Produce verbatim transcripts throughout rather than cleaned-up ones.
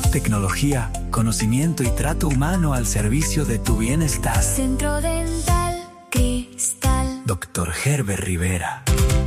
tecnología, conocimiento y trato humano al servicio de tu bienestar. Centro Dental Cristal. Doctor Herbert Rivera.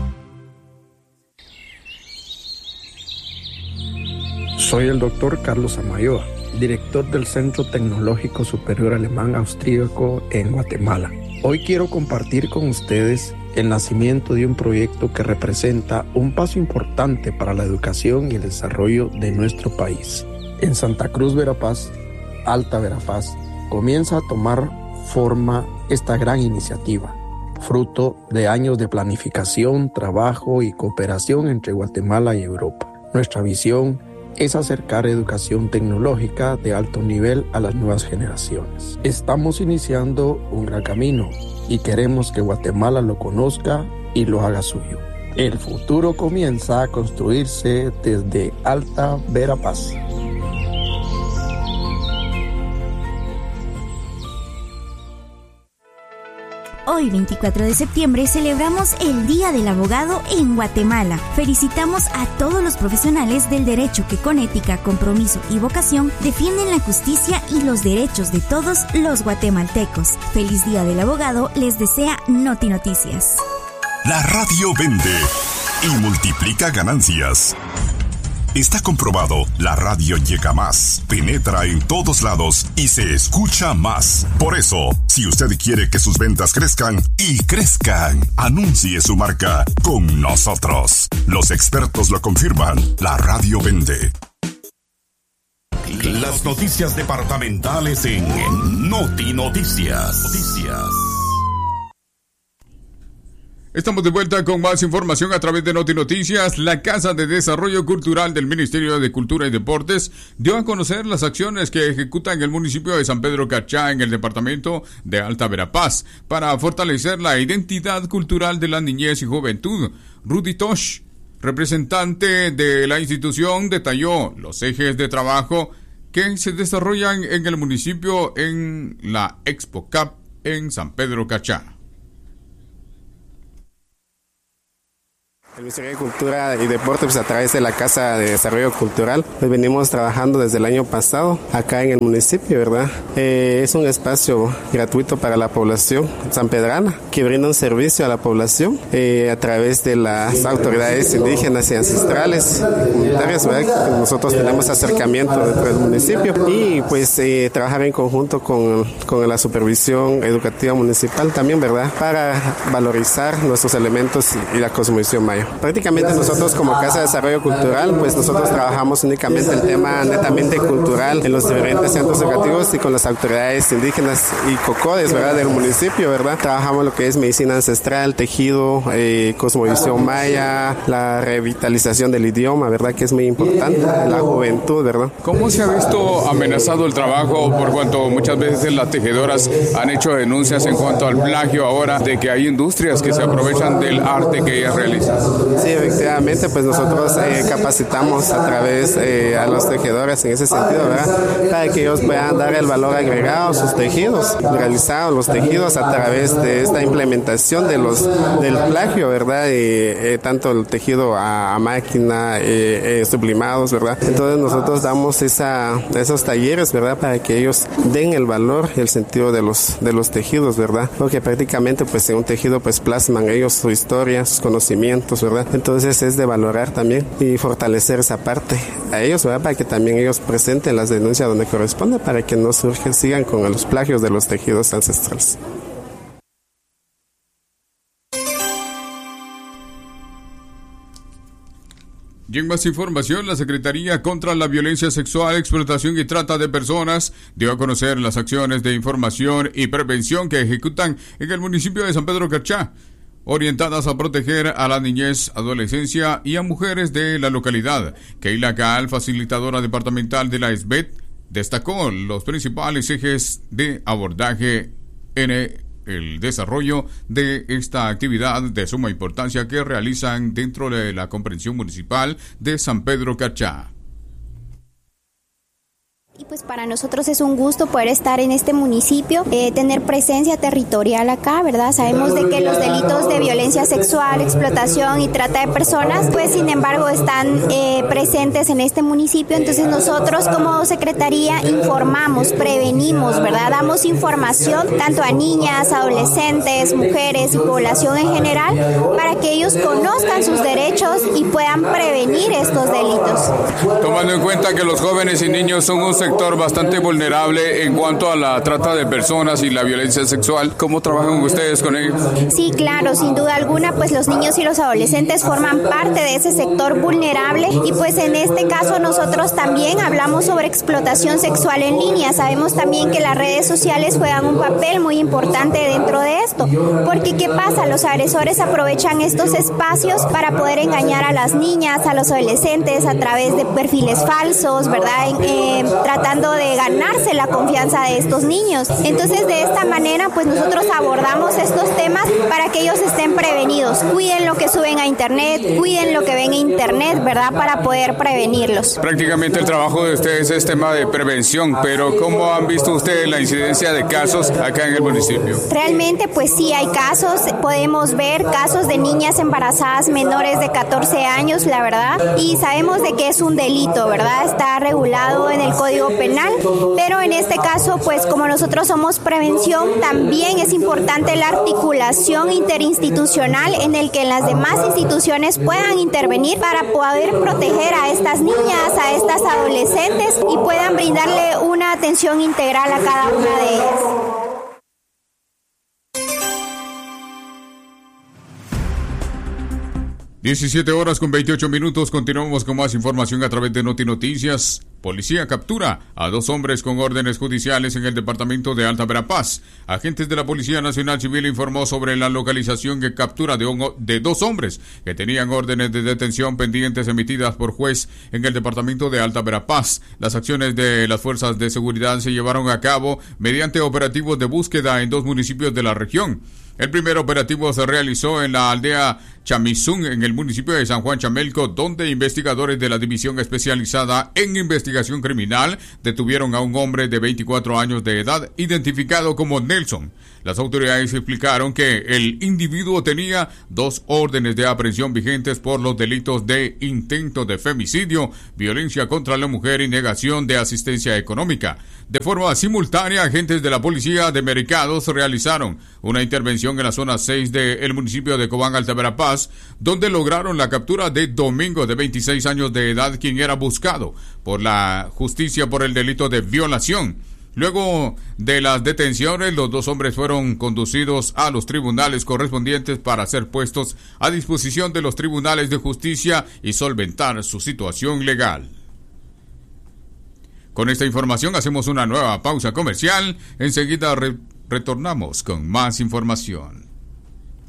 Soy el doctor Carlos Amayoa, director del Centro Tecnológico Superior Alemán Austríaco en Guatemala. Hoy quiero compartir con ustedes el nacimiento de un proyecto que representa un paso importante para la educación y el desarrollo de nuestro país. En Santa Cruz, Verapaz, Alta Verapaz, comienza a tomar forma esta gran iniciativa, fruto de años de planificación, trabajo y cooperación entre Guatemala y Europa. Nuestra visión es acercar educación tecnológica de alto nivel a las nuevas generaciones. Estamos iniciando un gran camino y queremos que Guatemala lo conozca y lo haga suyo. El futuro comienza a construirse desde Alta Verapaz. Hoy, veinticuatro de septiembre, celebramos el Día del Abogado en Guatemala. Felicitamos a todos los profesionales del derecho que con ética, compromiso y vocación defienden la justicia y los derechos de todos los guatemaltecos. Feliz Día del Abogado les desea Noti Noticias. La radio vende y multiplica ganancias. Está comprobado, la radio llega más, penetra en todos lados y se escucha más. Por eso, si usted quiere que sus ventas crezcan y crezcan, anuncie su marca con nosotros. Los expertos lo confirman, la radio vende. Las noticias departamentales en Noti Noticias. Noticias. Estamos de vuelta con más información a través de Noti Noticias. La Casa de Desarrollo Cultural del Ministerio de Cultura y Deportes dio a conocer las acciones que ejecuta en el municipio de San Pedro Cachá, en el departamento de Alta Verapaz, para fortalecer la identidad cultural de la niñez y juventud. Rudy Tosh, representante de la institución, detalló los ejes de trabajo que se desarrollan en el municipio en la Expo Cup en San Pedro Cachá. El Ministerio de Cultura y Deporte, pues a través de la Casa de Desarrollo Cultural, pues venimos trabajando desde el año pasado acá en el municipio, ¿verdad? Eh, es un espacio gratuito para la población sanpedrana que brinda un servicio a la población eh, a través de las autoridades indígenas y ancestrales comunitarias, ¿verdad? Que nosotros tenemos acercamiento dentro del municipio y pues eh, trabajar en conjunto con, con la supervisión educativa municipal también, ¿verdad? Para valorizar nuestros elementos y, y la cosmovisión maya. Prácticamente nosotros como Casa de Desarrollo Cultural, pues nosotros trabajamos únicamente el tema netamente cultural en los diferentes centros educativos y con las autoridades indígenas y cocodes, ¿verdad? Del municipio, ¿verdad? Trabajamos lo que es medicina ancestral, tejido, eh, cosmovisión maya, la revitalización del idioma, ¿verdad? Que es muy importante, la juventud, ¿verdad? ¿Cómo se ha visto amenazado el trabajo por cuanto muchas veces las tejedoras han hecho denuncias en cuanto al plagio ahora de que hay industrias que se aprovechan del arte que ellas realizan? Sí, efectivamente, pues nosotros eh, capacitamos a través eh, a los tejedores en ese sentido, ¿verdad? Para que ellos puedan dar el valor agregado a sus tejidos, realizados los tejidos a través de esta implementación de los del plagio, ¿verdad? Y, eh, tanto el tejido a, a máquina, eh, eh, sublimados, ¿verdad? Entonces nosotros damos esa, esos talleres, ¿verdad? Para que ellos den el valor y el sentido de los de los tejidos, ¿verdad? Porque prácticamente pues en un tejido pues plasman ellos su historia, sus conocimientos, ¿verdad? Entonces es de valorar también y fortalecer esa parte a ellos, ¿verdad? Para que también ellos presenten las denuncias donde corresponde, para que no surgen, sigan con los plagios de los tejidos ancestrales. Y en más información, la Secretaría contra la Violencia Sexual, Explotación y Trata de Personas dio a conocer las acciones de información y prevención que ejecutan en el municipio de San Pedro Cachá, orientadas a proteger a la niñez, adolescencia y a mujeres de la localidad. Keila Caal, facilitadora departamental de la E S B E T, destacó los principales ejes de abordaje en el desarrollo de esta actividad de suma importancia que realizan dentro de la comprensión municipal de San Pedro Cachá. Y pues para nosotros es un gusto poder estar en este municipio, eh, tener presencia territorial acá, ¿verdad? Sabemos de que los delitos de violencia sexual, explotación y trata de personas, pues sin embargo están eh, presentes en este municipio. Entonces nosotros como Secretaría informamos, prevenimos, ¿verdad? Damos información tanto a niñas, adolescentes, mujeres y población en general para que ellos conozcan sus derechos y puedan prevenir estos delitos. Tomando en cuenta que los jóvenes y niños son un sector bastante vulnerable en cuanto a la trata de personas y la violencia sexual, ¿cómo trabajan ustedes con ellos? Sí, claro, sin duda alguna, pues los niños y los adolescentes forman parte de ese sector vulnerable y pues en este caso nosotros también hablamos sobre explotación sexual en línea. Sabemos también que las redes sociales juegan un papel muy importante dentro de esto, porque ¿qué pasa? Los agresores aprovechan estos espacios para poder engañar a las niñas, a los adolescentes a través de perfiles falsos, ¿verdad? Eh, tratando de ganarse la confianza de estos niños. Entonces, de esta manera, pues nosotros abordamos estos temas para que ellos estén prevenidos. Cuiden lo que suben a internet, cuiden lo que ven en internet, ¿verdad? Para poder prevenirlos. Prácticamente el trabajo de ustedes es tema de prevención, pero ¿cómo han visto ustedes la incidencia de casos acá en el municipio? Realmente, pues sí hay casos. Podemos ver casos de niñas embarazadas menores de catorce años, la verdad, y sabemos de que es un delito, ¿verdad? Está regulado en el Código Penal, pero en este caso, pues como nosotros somos prevención, también es importante la articulación interinstitucional en el que las demás instituciones puedan intervenir para poder proteger a estas niñas, a estas adolescentes y puedan brindarle una atención integral a cada una de ellas. diecisiete horas con veintiocho minutos, continuamos con más información a través de Noti Noticias. Policía captura a dos hombres con órdenes judiciales en el departamento de Alta Verapaz. Agentes de la Policía Nacional Civil informó sobre la localización y captura de, un, de dos hombres que tenían órdenes de detención pendientes emitidas por juez en el departamento de Alta Verapaz. Las acciones de las fuerzas de seguridad se llevaron a cabo mediante operativos de búsqueda en dos municipios de la región. El primer operativo se realizó en la aldea Chamizún, en el municipio de San Juan Chamelco, donde investigadores de la División Especializada en Investigación Criminal detuvieron a un hombre de veinticuatro años de edad, identificado como Nelson. Las autoridades explicaron que el individuo tenía dos órdenes de aprehensión vigentes por los delitos de intento de femicidio, violencia contra la mujer y negación de asistencia económica. De forma simultánea, agentes de la Policía de Mercados realizaron una intervención en la zona seis del municipio de Cobán, Alta Verapaz, donde lograron la captura de Domingo, de veintiséis años de edad, quien era buscado por la justicia por el delito de violación. Luego de las detenciones, los dos hombres fueron conducidos a los tribunales correspondientes para ser puestos a disposición de los tribunales de justicia y solventar su situación legal. Con esta información hacemos una nueva pausa comercial. Enseguida re- retornamos con más información.